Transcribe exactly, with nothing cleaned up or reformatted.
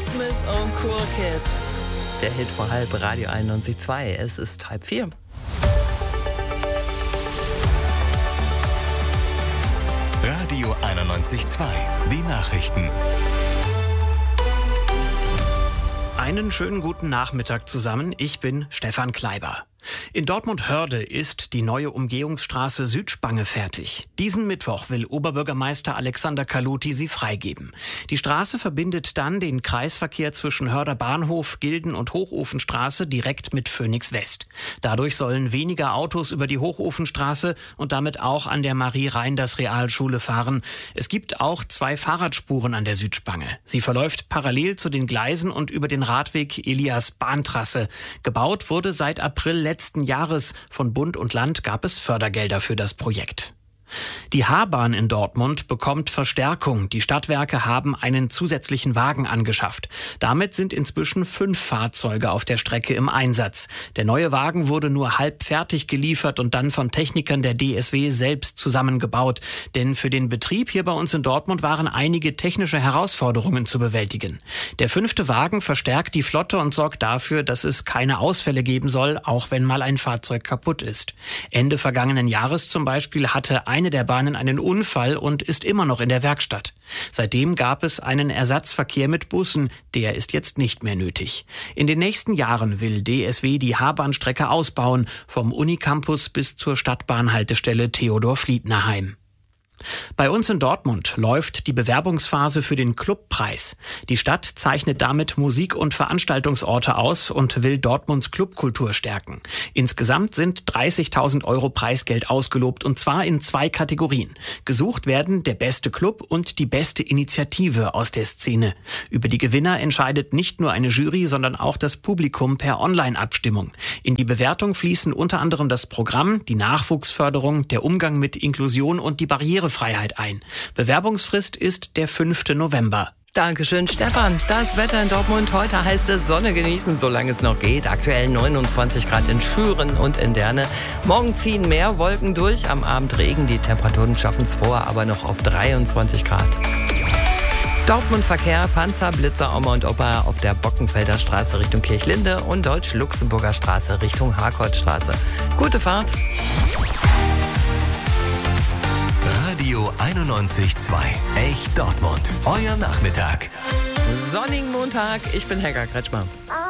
Smith und Cool Kids. Der Hit vor halb, Radio einundneunzig Komma zwei. Es ist halb vier. Radio einundneunzig Komma zwei. Die Nachrichten. Einen schönen guten Nachmittag zusammen. Ich bin Stefan Kleiber. In Dortmund-Hörde ist die neue Umgehungsstraße Südspange fertig. Diesen Mittwoch will Oberbürgermeister Alexander Kaluti sie freigeben. Die Straße verbindet dann den Kreisverkehr zwischen Hörder Bahnhof, Gilden und Hochofenstraße direkt mit Phoenix West. Dadurch sollen weniger Autos über die Hochofenstraße und damit auch an der Marie-Reinders-Realschule fahren. Es gibt auch zwei Fahrradspuren an der Südspange. Sie verläuft parallel zu den Gleisen und über den Radweg Elias-Bahntrasse. Gebaut wurde seit April letzten letzten Jahres. Von Bund und Land gab es Fördergelder für das Projekt. Die H-Bahn in Dortmund bekommt Verstärkung. Die Stadtwerke haben einen zusätzlichen Wagen angeschafft. Damit sind inzwischen fünf Fahrzeuge auf der Strecke im Einsatz. Der neue Wagen wurde nur halb fertig geliefert und dann von Technikern der D S W selbst zusammengebaut. Denn für den Betrieb hier bei uns in Dortmund waren einige technische Herausforderungen zu bewältigen. Der fünfte Wagen verstärkt die Flotte und sorgt dafür, dass es keine Ausfälle geben soll, auch wenn mal ein Fahrzeug kaputt ist. Ende vergangenen Jahres zum Beispiel hatte ein Eine der Bahnen einen Unfall und ist immer noch in der Werkstatt. Seitdem gab es einen Ersatzverkehr mit Bussen. Der ist jetzt nicht mehr nötig. In den nächsten Jahren will D S W die H-Bahn-Strecke ausbauen, vom Unicampus bis zur Stadtbahnhaltestelle Theodor-Fliedner-Heim. Bei uns in Dortmund läuft die Bewerbungsphase für den Clubpreis. Die Stadt zeichnet damit Musik- und Veranstaltungsorte aus und will Dortmunds Clubkultur stärken. Insgesamt sind dreißigtausend Euro Preisgeld ausgelobt, und zwar in zwei Kategorien. Gesucht werden der beste Club und die beste Initiative aus der Szene. Über die Gewinner entscheidet nicht nur eine Jury, sondern auch das Publikum per Online-Abstimmung. In die Bewertung fließen unter anderem das Programm, die Nachwuchsförderung, der Umgang mit Inklusion und die Barrierefreiheit ein. Bewerbungsfrist ist der fünfte November. Dankeschön, Stefan. Das Wetter in Dortmund. Heute heißt es Sonne genießen, solange es noch geht. Aktuell neunundzwanzig Grad in Schüren und in Derne. Morgen ziehen mehr Wolken durch, am Abend Regen. Die Temperaturen schaffen es vor, aber noch auf dreiundzwanzig Grad. Dortmund-Verkehr, Panzer, Blitzer, Oma und Opa auf der Bockenfelder Straße Richtung Kirchlinde und Deutsch-Luxemburger Straße Richtung Harkortstraße. Gute Fahrt. Radio einundneunzig Komma zwei. Echt Dortmund. Euer Nachmittag. Sonnigen Montag. Ich bin Helga Kretschmer.